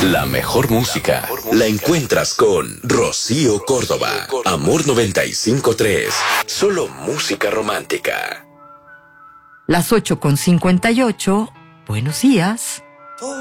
La mejor música la encuentras con Rocío Córdoba. Amor 95.3. Solo música romántica. Las 8:58. Buenos días.